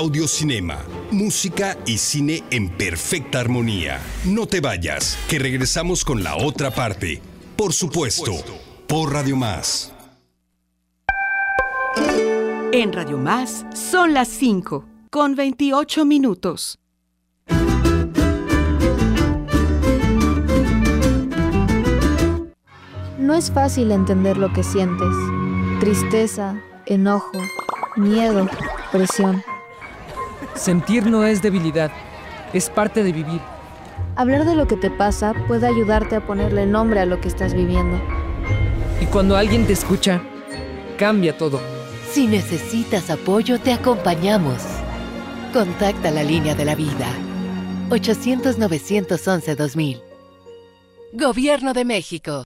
Audiocinema, música y cine en perfecta armonía. No te vayas, que regresamos con la otra parte. Por supuesto, por Radio Más. En Radio Más son las 5, con 28 minutos. No es fácil entender lo que sientes. Tristeza, enojo, miedo, presión. Sentir no es debilidad, es parte de vivir. Hablar de lo que te pasa puede ayudarte a ponerle nombre a lo que estás viviendo. Y cuando alguien te escucha, cambia todo. Si necesitas apoyo, te acompañamos. Contacta la línea de la vida. 800-911-2000. Gobierno de México.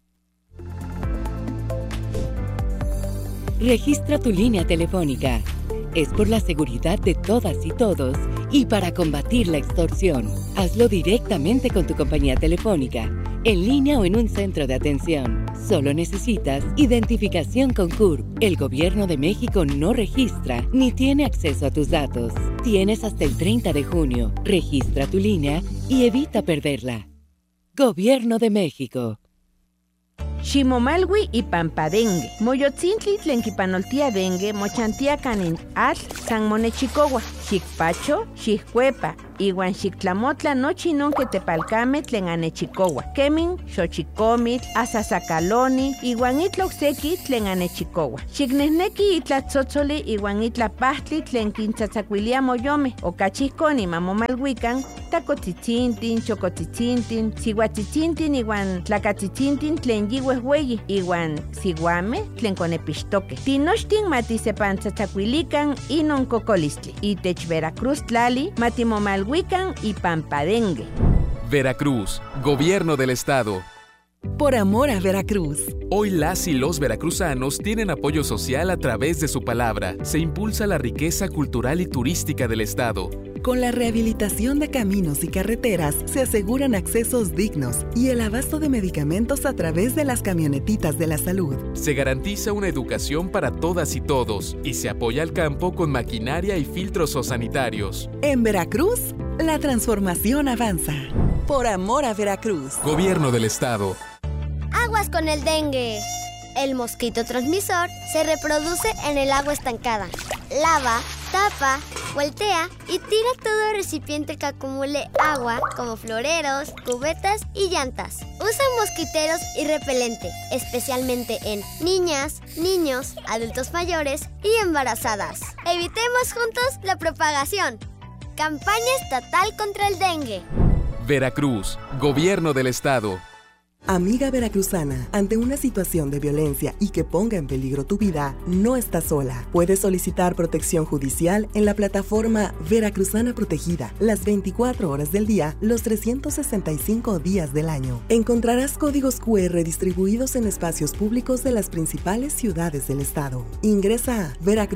Registra tu línea telefónica. Es por la seguridad de todas y todos y para combatir la extorsión. Hazlo directamente con tu compañía telefónica, en línea o en un centro de atención. Solo necesitas identificación con CURP. El Gobierno de México no registra ni tiene acceso a tus datos. Tienes hasta el 30 de junio. Registra tu línea y evita perderla. Gobierno de México. Ximomalwi y Pampadengue. Moyotzintli tlenquipanoltia dengue, mochantia canin al San Monechicohua. Xicpacho, xiccuepa, iwan xictlamotla nochi non que tepalcame tlen anechicohua. Kemin, xochicomitl, asasacaloni, iwan itloxeki tlen anechicohua. Xicnehneki itlatzotzoli iwan itlapahtli tlen quintzatzacuilia moyome. Ocachihconi mamomalhuican, tacotitzintin, chocotitzintin, sihuatitzintin iwan tlacatitzintin tlen yihuehueyi, iwan siguame tlen conepixtoque. Tinochtin matisepantzatzacuilican inon cocolistli. Itech Veracruz tlali, matimomalhuican y Pampadengue. Veracruz, Gobierno del Estado. Por amor a Veracruz. Hoy las y los veracruzanos tienen apoyo social a través de su palabra. Se impulsa la riqueza cultural y turística del Estado. Con la rehabilitación de caminos y carreteras se aseguran accesos dignos y el abasto de medicamentos a través de las camionetitas de la salud. Se garantiza una educación para todas y todos y se apoya al campo con maquinaria y filtros sanitarios. En Veracruz, la transformación avanza. Por amor a Veracruz. Gobierno del Estado. Aguas con el dengue. El mosquito transmisor se reproduce en el agua estancada. Lava, tapa, voltea y tira todo recipiente que acumule agua, como floreros, cubetas y llantas. Usa mosquiteros y repelente, especialmente en niñas, niños, adultos mayores y embarazadas. Evitemos juntos la propagación. Campaña estatal contra el dengue. Veracruz, Gobierno del Estado. Amiga veracruzana, ante una situación de violencia y que ponga en peligro tu vida, no estás sola. Puedes solicitar protección judicial en la plataforma Veracruzana Protegida, las 24 horas del día, los 365 días del año. Encontrarás códigos QR distribuidos en espacios públicos de las principales ciudades del estado. Ingresa a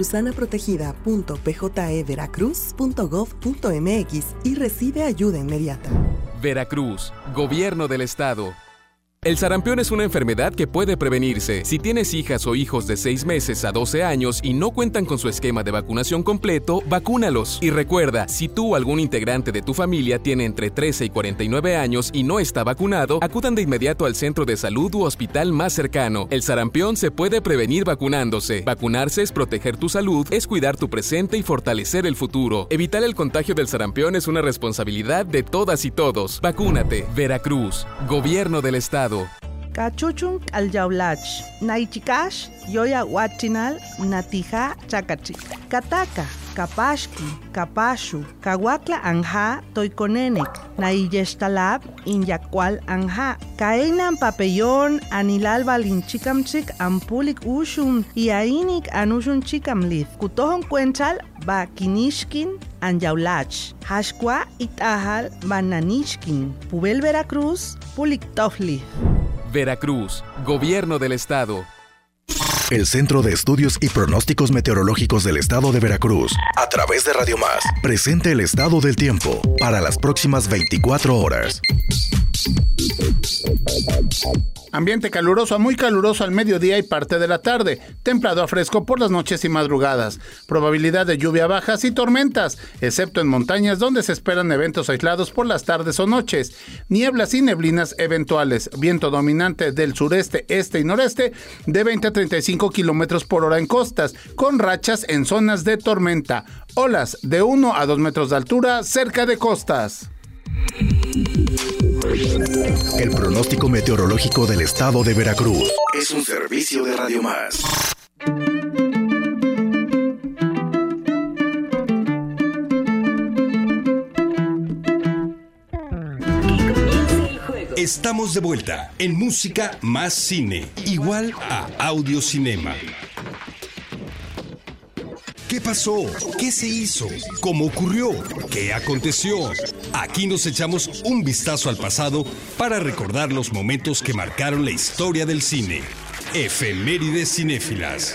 veracruzanaprotegida.pjeveracruz.gov.mx y recibe ayuda inmediata. Veracruz, Gobierno del Estado. El sarampión es una enfermedad que puede prevenirse. Si tienes hijas o hijos de 6 meses a 12 años y no cuentan con su esquema de vacunación completo, vacúnalos. Y recuerda, si tú o algún integrante de tu familia tiene entre 13 y 49 años y no está vacunado, acudan de inmediato al centro de salud u hospital más cercano. El sarampión se puede prevenir vacunándose. Vacunarse es proteger tu salud, es cuidar tu presente y fortalecer el futuro. Evitar el contagio del sarampión es una responsabilidad de todas y todos. Vacúnate. Veracruz, Gobierno del Estado. Cachuchun alyaulach, naichikash, yoya huachinal, natija chakachi. Kataka, kapashki, kapashu, kawakla anja, toikonenek, naiyestalab, inyakwal anja. Kaenan papellón, anilal balinchikamchik, ampulik ushun, iainik anushun chikamlith. Kutohon cuenchal, ba kinishkin, anyaulach. Hashkwa itahal, bananishkin. Pubel Veracruz, pulik tofli. Veracruz, Gobierno del Estado. El Centro de Estudios y Pronósticos Meteorológicos del Estado de Veracruz, a través de Radio Más, presenta el estado del tiempo para las próximas 24 horas. Ambiente caluroso a muy caluroso al mediodía y parte de la tarde, templado a fresco por las noches y madrugadas. Probabilidad de lluvia bajas y tormentas, excepto en montañas donde se esperan eventos aislados por las tardes o noches. Nieblas y neblinas eventuales, viento dominante del sureste, este y noreste de 20 a 35 kilómetros por hora en costas, con rachas en zonas de tormenta. Olas de 1 a 2 metros de altura cerca de costas. El pronóstico meteorológico del estado de Veracruz es un servicio de Radio Más. Estamos de vuelta en Música Más Cine, igual a Audiocinema. ¿Qué pasó? ¿Qué se hizo? ¿Cómo ocurrió? ¿Qué aconteció? Aquí nos echamos un vistazo al pasado para recordar los momentos que marcaron la historia del cine. Efemérides cinéfilas.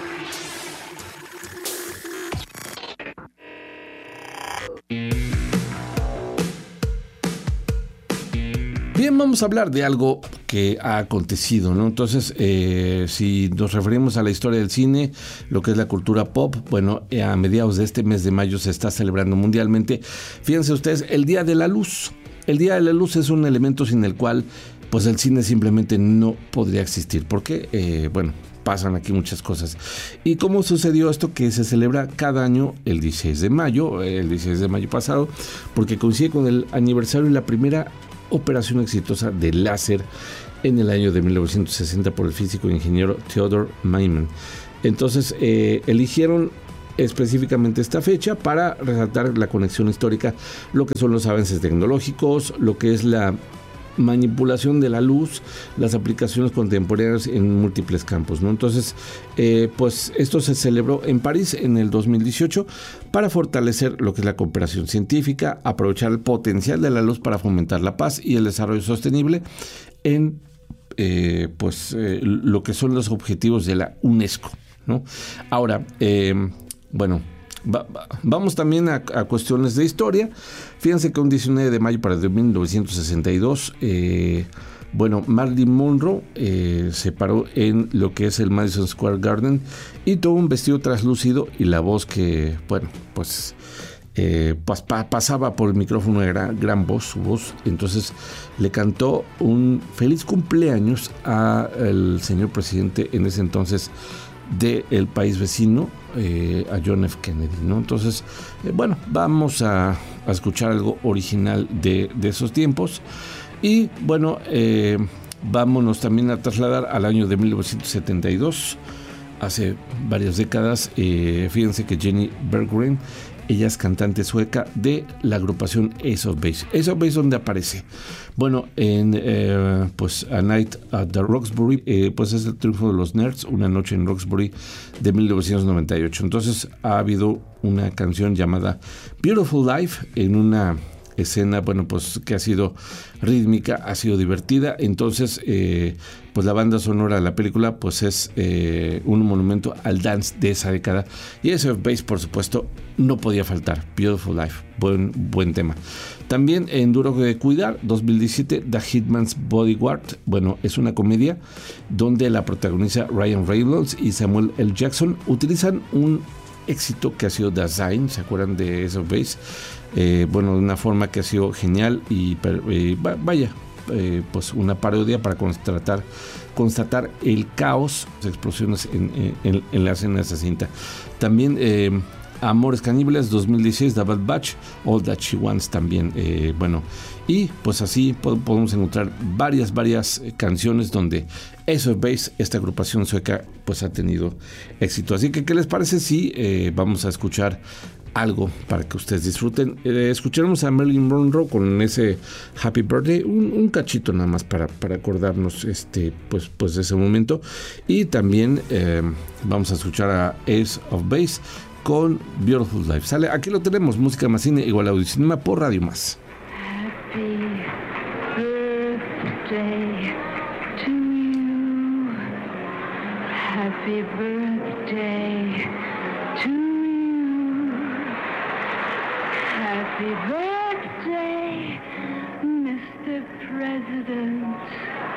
Bien, vamos a hablar de algo que ha acontecido, ¿no? Entonces, si nos referimos a la historia del cine, lo que es la cultura pop, bueno, a mediados de este mes de mayo se está celebrando mundialmente. Fíjense ustedes, el Día de la Luz. El Día de la Luz es un elemento sin el cual, pues, el cine simplemente no podría existir. Porque, pasan aquí muchas cosas. ¿Y cómo sucedió esto? Que se celebra cada año el 16 de mayo, pasado, porque coincide con el aniversario de la primera operación exitosa de láser en el año de 1960 por el físico e ingeniero Theodor Maiman. Entonces eligieron específicamente esta fecha para resaltar la conexión histórica, lo que son los avances tecnológicos, lo que es la manipulación de la luz, las aplicaciones contemporáneas en múltiples campos, ¿no? Entonces, pues esto se celebró en París en el 2018 para fortalecer lo que es la cooperación científica, aprovechar el potencial de la luz para fomentar la paz y el desarrollo sostenible en lo que son los objetivos de la UNESCO, ¿no? Ahora, vamos también a cuestiones de historia. Fíjense que un 19 de mayo para 1962, Marilyn Monroe se paró en lo que es el Madison Square Garden y tuvo un vestido translúcido y la voz que, pasaba por el micrófono de gran voz, su voz. Entonces le cantó un feliz cumpleaños al señor presidente en ese entonces del país vecino, a John F. Kennedy, ¿no? Entonces, vamos a escuchar algo original de esos tiempos. Y vámonos también a trasladar al año de 1972, hace varias décadas. Fíjense que Jenny Berggren, ella es cantante sueca de la agrupación Ace of Base. Ace of Base, ¿dónde aparece? En A Night at the Roxbury, es el triunfo de los Nerds, una noche en Roxbury de 1998. Entonces ha habido una canción llamada Beautiful Life en una escena, que ha sido rítmica, ha sido divertida. Entonces, la banda sonora de la película, es un monumento al dance de esa década. Y Ace of Base, por supuesto, no podía faltar. Beautiful Life, buen tema. También en Duro de Cuidar, 2017, The Hitman's Bodyguard. Es una comedia donde la protagoniza Ryan Reynolds y Samuel L. Jackson. Utilizan un éxito que ha sido The Sign, ¿se acuerdan de Ace of Base? De una forma que ha sido genial y una parodia para constatar el caos, las explosiones en la escena de esa cinta. También Amores Caníbales, 2016, The Bad Batch, All That She Wants también. Y así podemos encontrar varias canciones donde Ace of Base, esta agrupación sueca, ha tenido éxito. Así que, ¿qué les parece si vamos a escuchar algo para que ustedes disfruten? Escucharemos a Marilyn Monroe con ese Happy Birthday, un cachito nada más para acordarnos de ese momento. Y también vamos a escuchar a Ace of Base con Beautiful Life. Sale, aquí lo tenemos, Música Más Cine igual a Audiocinema por Radio Más. Happy birthday to you. Happy birthday, Mr. President.